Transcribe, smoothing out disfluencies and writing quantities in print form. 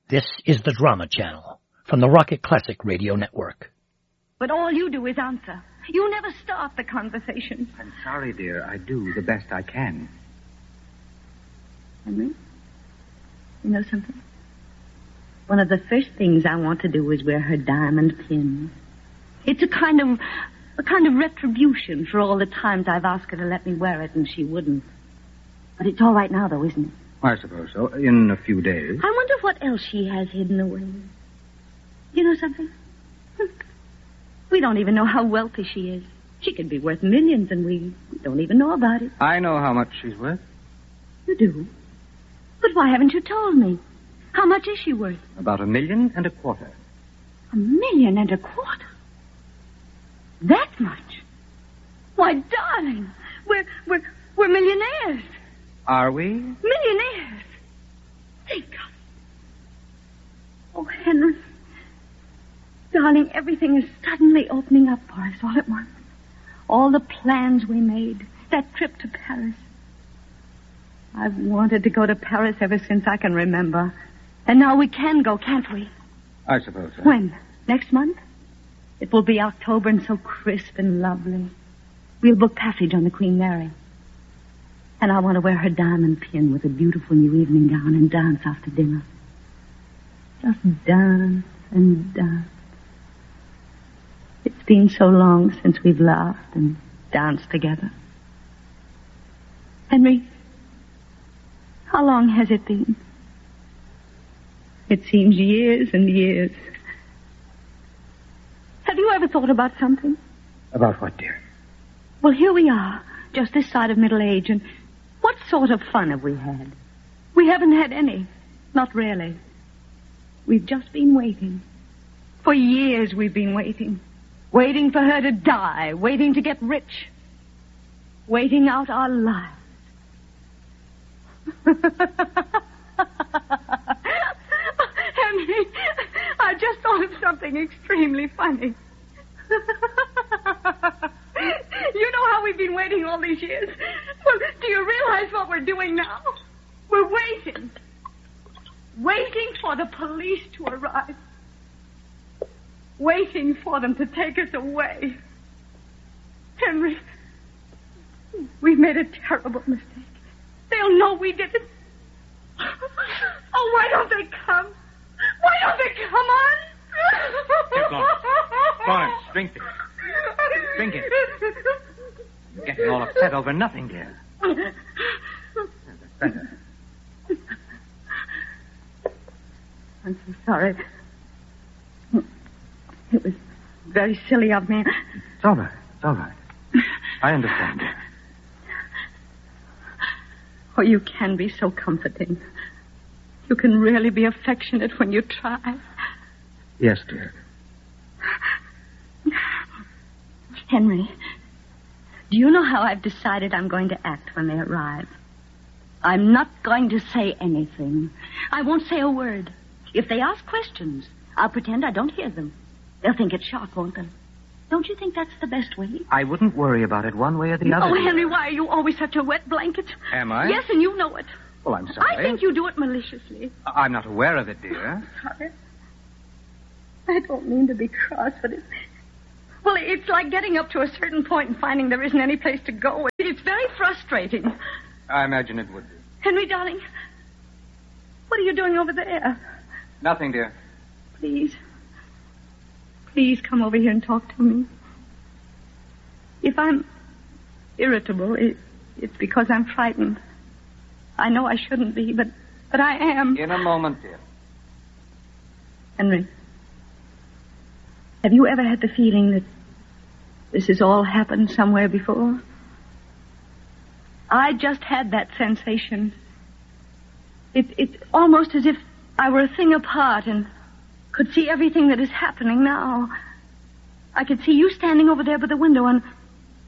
This is the Drama Channel from the Rocket Classic Radio Network. But all you do is answer. You never start the conversation. I'm sorry, dear. I do the best I can. Henry, you know something? One of the first things I want to do is wear her diamond pin. It's a kind of retribution for all the times I've asked her to let me wear it and she wouldn't. But it's all right now, though, isn't it? I suppose so. In a few days. I wonder what else she has hidden away. You know something? We don't even know how wealthy she is. She could be worth millions, and we don't even know about it. I know how much she's worth. You do? But why haven't you told me? How much is she worth? About $1.25 million. $1.25 million? That much? Why, darling, we're millionaires. Are we? Millionaires. Thank God. Oh, Henry. Darling, everything is suddenly opening up for us all at once. All the plans we made. That trip to Paris. I've wanted to go to Paris ever since I can remember. And now we can go, can't we? I suppose so. When? Next month? It will be October and so crisp and lovely. We'll book passage on the Queen Mary. And I want to wear her diamond pin with a beautiful new evening gown and dance after dinner. Just dance and dance. It's been so long since we've laughed and danced together. Henry, how long has it been? It seems years and years. Have you ever thought about something? About what, dear? Well, here we are, just this side of middle age, and what sort of fun have we had? We haven't had any. Not really. We've just been waiting. For years we've been waiting. Waiting for her to die. Waiting to get rich. Waiting out our lives. Henry, I just thought of something extremely funny. You know how we've been waiting all these years? Well, do you realize what we're doing now? We're waiting. Waiting for the police to arrive. Waiting for them to take us away. Henry, we've made a terrible mistake. They'll know we did it. Oh, why don't they come? Why don't they come on? Here, Florence, drink this. Drink it. You're getting all upset over nothing, dear. That's better. I'm so sorry. It was very silly of me. It's all right. It's all right. I understand, dear. Oh, you can be so comforting. You can really be affectionate when you try. Yes, dear. Henry, do you know how I've decided I'm going to act when they arrive? I'm not going to say anything. I won't say a word. If they ask questions, I'll pretend I don't hear them. They'll think it's shock, won't they? Don't you think that's the best way? I wouldn't worry about it one way or the other. Oh, Henry, why are you always such a wet blanket? Am I? Yes, and you know it. Well, I'm sorry. I think you do it maliciously. I'm not aware of it, dear. Sorry. I don't mean to be cross, but it's like getting up to a certain point and finding there isn't any place to go. It's very frustrating. I imagine it would be. Henry, darling, what are you doing over there? Nothing, dear. Please. Please come over here and talk to me. If I'm irritable, it's because I'm frightened. I know I shouldn't be, but I am. In a moment, dear. Henry, have you ever had the feeling that this has all happened somewhere before? I just had that sensation. It's almost as if I were a thing apart and could see everything that is happening now. I could see you standing over there by the window, and